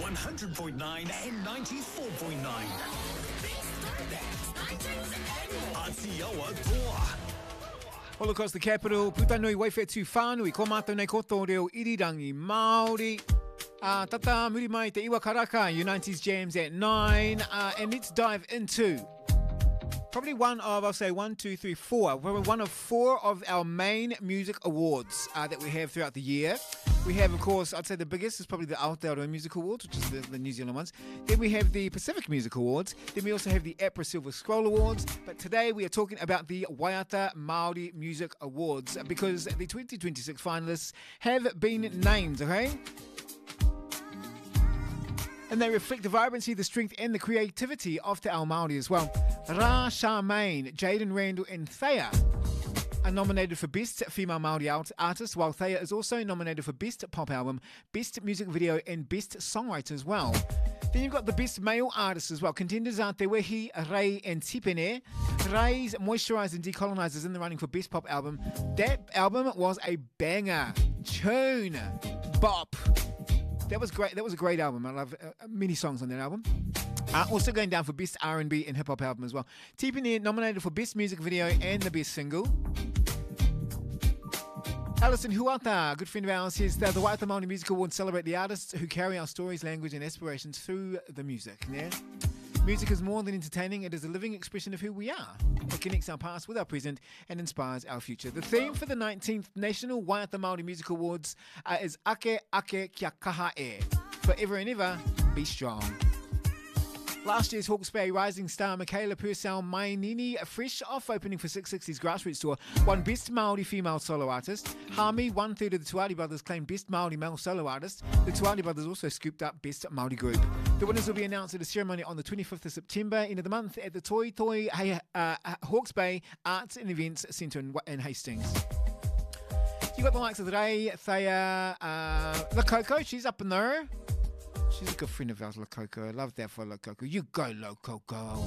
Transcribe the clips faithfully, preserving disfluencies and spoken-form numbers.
one hundred point nine and ninety-four point nine. Atiawa Toa. All across the capital, Putanui Waifetu Whānui, ko mātou nei koto reo irirangi Māori. Uh, tata muri mai te Iwa Karaka, your nineties jams at nine. Uh, and let's dive into probably one of, I'll say one, two, three, four. We're one of four of our main music awards uh, that we have throughout the year. We have, of course, I'd say the biggest is probably the Aotearoa Music Awards, which is the, the New Zealand ones. Then we have the Pacific Music Awards. Then we also have the APRA Silver Scroll Awards. But today we are talking about the Waiata Māori Music Awards because the twenty twenty-six finalists have been named, okay? And they reflect the vibrancy, the strength and the creativity of Te Ao Māori as well. Ra Charmaine, Jaden Randall and Thea are nominated for Best Female Māori Artist, while Thea is also nominated for Best Pop Album, Best Music Video and Best Songwriter as well. Then you've got the Best Male Artist as well. Contenders are Te Wehi, Ray and Tipene. Ray's Moisturise and Decolonize is in the running for Best Pop Album. That album was a banger. Tune. Bop. That was great. That was a great album. I love uh, many songs on that album. Uh, also going down for Best R and B and Hip Hop Album as well. Tipene nominated for Best Music Video and the Best Single. Alison Huata, a good friend of ours, says that the Waiata Māori Music Awards celebrate the artists who carry our stories, language and aspirations through the music. Yeah? Music is more than entertaining. It is a living expression of who we are. It connects our past with our present and inspires our future. The theme for the nineteenth National Waiata Māori Music Awards uh, is Ake Ake Kia Kaha E. Forever and ever, be strong. Last year's Hawke's Bay rising star Michaela Purcell Mainini, fresh off opening for six sixty's Grassroots Tour, won Best Māori Female Solo Artist. Hami, one third of the Tuari Brothers, claimed Best Māori Male Solo Artist. The Tuari Brothers also scooped up Best Māori Group. The winners will be announced at a ceremony on the twenty-fifth of September, end of the month, at the Toi Toi uh, Hawke's Bay Arts and Events Centre in, in Hastings. You got the likes of Ray, Thea, uh, La Coco, she's up in there. She's a good friend of ours, Lococo. I love that for Lococo. You go, Lococo.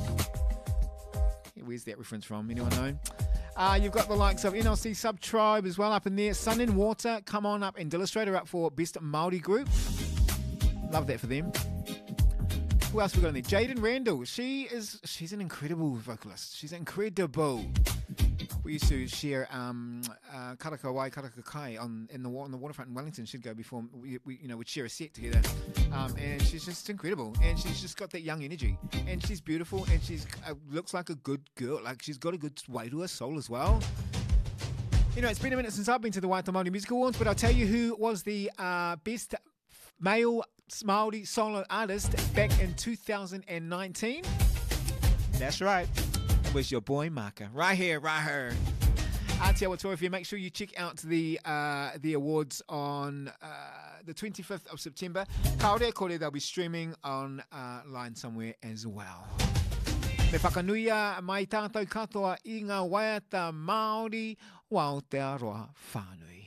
Yeah, where's that reference from? Anyone know? Uh, you've got the likes of N L C Sub-Tribe as well up in there. Sun and Water, Come On Up, and Illustrator up for Best Māori Group. Love that for them. Who else we got in there? Jaden Randall. She is, she's an incredible vocalist. She's incredible. We used to share um, uh, Karaka Wai, Karaka Kai on in the on the waterfront in Wellington. She'd go before we, we you know would share a set together, um, and she's just incredible. And she's just got that young energy, and she's beautiful, and she's uh, looks like a good girl. Like she's got a good way to her soul as well. You know, it's been a minute since I've been to the Waiata Māori Music Awards, but I'll tell you who was the uh, best male Māori solo artist back in two thousand nineteen. That's right. Was your boy Maka. Right here, right here. Aotearoa Toa, if you make sure you check out the uh, the awards on uh, the twenty-fifth of September. Kaore kore, they'll be streaming online uh, somewhere as well. Me whakanuia mai tātou katoa i ngā Waiata Māori wa Aotearoa Whānui.